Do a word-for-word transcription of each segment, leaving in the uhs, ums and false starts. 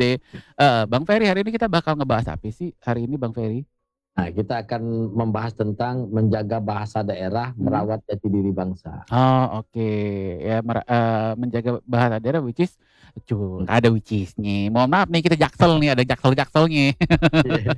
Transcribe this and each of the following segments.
deh. Heeh, Bang Ferry hari ini kita bakal ngebahas apa sih hari ini Bang Ferry? Nah, kita akan membahas tentang menjaga bahasa daerah, Mhm. merawat jati diri bangsa. Oh, oke. Ya, mera eee, menjaga bahasa daerah which is cu Hmm. ada which is-nya. Mohon maaf nih kita Jaksel nih, ada jaksel-jakselnya. Iya.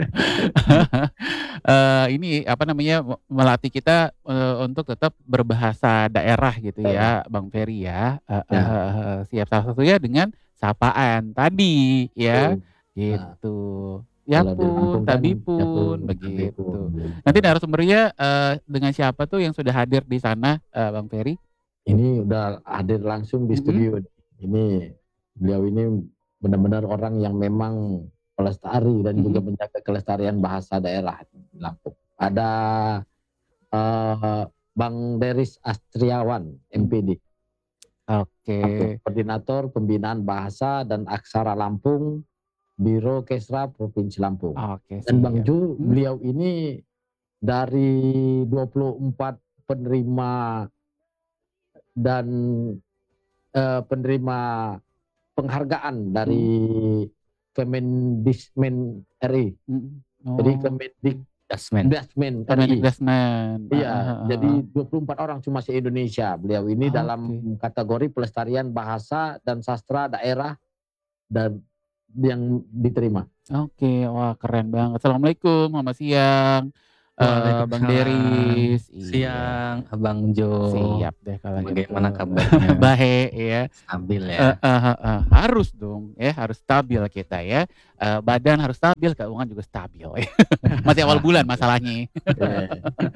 Eee, ini apa namanya, me melatih kita, eee, untuk tetap berbahasa daerah gitu Daerah. ya, Bang Ferry ya. Heeh Ya. heeh heeh, siap. Salah satunya dengan sapaan tadi ya, Betul. Nah. gitu. Kalau di Yapun, Lampung kan tabipun, yapun, tabipun, begitu. Nanti gitu. narasumbernya, eee, dengan siapa tuh yang sudah hadir di sana, eee, Bang Ferry? Ini udah hadir langsung di Mhm. studio. Ini beliau ini benar-benar orang yang memang pelestari dan juga Mhm. menjaga kelestarian bahasa daerah di Lampung. Ada, eee, Bang Deris Astriawan, Mmm. M.Pd. Selaku Oke. Koordinator Pembinaan Bahasa dan Aksara Lampung, Biro Kesra Provinsi Lampung. Oke, Dan Bang siap. Ju, Mhm. beliau ini dari dua puluh empat penerima dan, eee, penerima penghargaan Mhm. dari Kemendikmen R I. Mhm. Jadi Oh. Kemendik Dasmen. Dasmen R I. Kemendikdasmen. Heeh Iya, heeh heeh. jadi dua puluh empat orang cuma se-Indonesia. Beliau ini dalam Oke. kategori pelestarian bahasa dan sastra daerah dan yang diterima. Oke, wah keren banget. Assalamualaikum, selamat siang, eee, Bang Waalaikumsalam. Deris. Iya. Siang, Abang Jo. Siap deh kalau gitu. Bagaimana kabarnya? Baik ya. Stabil ya? Heeh heeh. Harus dong ya, harus stabil kita ya. Eee, badan harus stabil, keuangan juga stabil. Masih awal bulan masalahnya. Iya.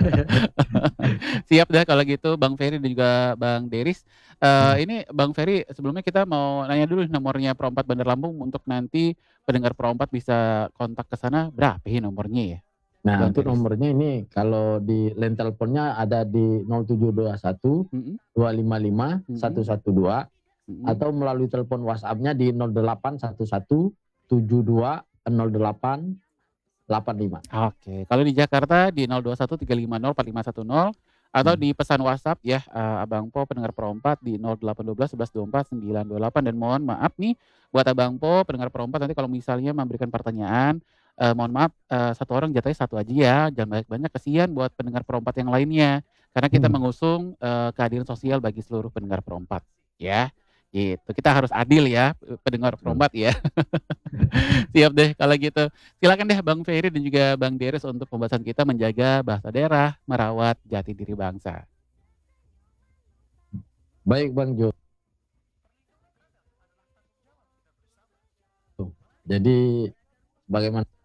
Siap deh kalau gitu Bang Ferry dan juga Bang Deris. Eee, Mhm. ini Bang Ferry sebelumnya kita mau nanya dulu nomornya Pro empat Bandar Lampung untuk nanti pendengar Pro empat bisa kontak ke sana berapa ya nomornya ya, Nah, Bang untuk Deris? nomornya ini kalau di line teleponnya ada di nol tujuh dua satu, Mhm. dua lima lima, Mhm. satu satu dua Mhm. atau melalui telepon WhatsApp-nya di nol delapan satu satu, tujuh dua, nol delapan, delapan lima. Oke, kalau di Jakarta di nol dua satu tiga lima nol empat lima satu nol atau Hmm. di pesan WhatsApp ya, eee, Abang Po pendengar Pro empat di nol delapan satu dua sebelas dua puluh empat sembilan dua delapan dan mohon maaf nih buat Abang Po pendengar Pro empat nanti kalau misalnya memberikan pertanyaan, eee, mohon maaf, eee, satu orang jatahnya satu aja ya, jangan banyak-banyak kasihan buat pendengar Pro empat yang lainnya. Karena kita Hmm. mengusung, eee, keadilan sosial bagi seluruh pendengar Pro empat ya, gitu. Kita harus adil ya, eee, pendengar Pro Betul. empat ya. Siap deh kalau gitu. Silakan deh Bang Ferry dan juga Bang Deris untuk pembahasan kita menjaga bahasa daerah, merawat jati diri bangsa. Baik Bang Jo. Jadi bagaimana